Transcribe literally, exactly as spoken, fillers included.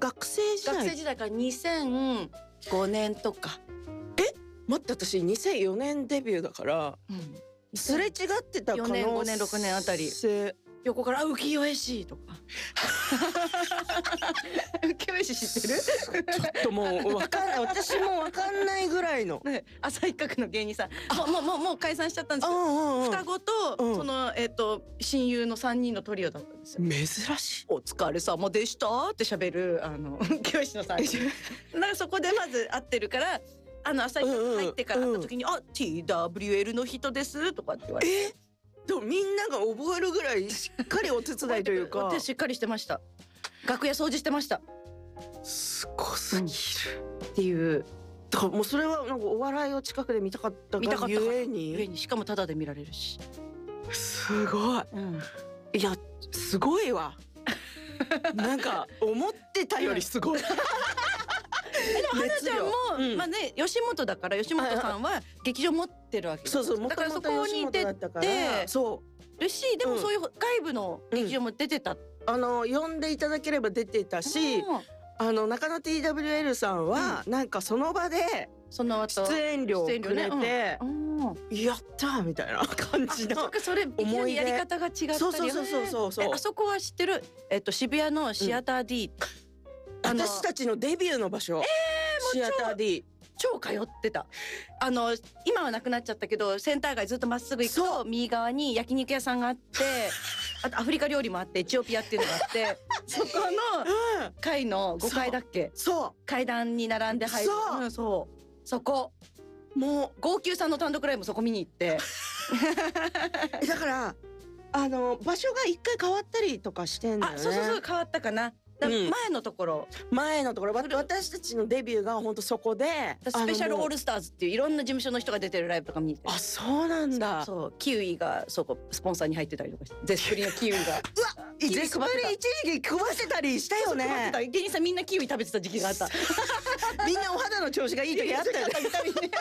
学生時代。 学生時代からにせんごねんとか。 待って、私にせんよねんデビューだから、 うん、 すれ違ってた可能性。 よねんごねんろくねんあたり横から浮世絵師とか浮世絵師知ってる？ ちょっともうわかんない、私もわかんないぐらいの、 ね、浅井角の芸人さん、もうもうもうもう解散しちゃったんですけど、 うんうん、 双子と、うん、そのえっ、ー、と親友のさんにんのトリオだったんですよ。 珍しい。 お疲れ様でしたって喋るあの教師のさんにん。だからそこでまず会ってるから。あの浅井角入ってから会った時に「うんうん、あ ティーダブリューエル の人です」とかって言われて。 えでもみんなが覚えるぐらいしっかりお手伝いというか私しっかりしてました。楽屋掃除してました。 すごすぎる、 うん、っていう。 だからもうそれはなんかお笑いを近くで見たかったがゆえに、 ゆえにしかもタダで見られるし。 すごい、うん、いやすごいわなんか思ってたよりすごいでも花ちゃんも、うん、まあね吉本だから吉本さんは劇場持ってるわけ。 そうそう、 だからそこに出てそうるし、でもそういう外部の劇場も出てた、うん、 あの呼んでいただければ出てたし、あの中野 ティーダブリューエル さんは、うん、なんかその場でその後出演料をくれて、ね、うん、やったーみたいな感じのそれ思いやり方が違ったり。 そうそうそうそうそう。 あそこは知ってる？えっと渋谷のシアター D、 うん、私たちのデビューの場所、えー、シアター D 超通ってた。あの今はなくなっちゃったけどセンター街ずっとまっすぐ行くと右側に焼肉屋さんがあってあとアフリカ料理もあってエチオピアっていうのがあってそこの階のごかいだっけ、 そう階段に並んで入る。そう、うん、そうそこもう号泣さんの単独ライブもそこ見に行ってだからあの場所が一回変わったりとかしてんだよね。 あ、そうそうそう、変わったかな。前のところ、 うん、前のところ私たちのデビューが本当そこでスペシャルオールスターズっていういろんな事務所の人が出てるライブとか見に行って。 あ、そうなんだ。 そう、キウイがそこスポンサーに入ってたりとかして、ゼスプリのキウイがうわ、ゼスプリ一時期配ってたりしたよね。 配ってた。芸人さんみんなキウイ食べてた時期があった。 みんなお肌の調子がいい時あったよね。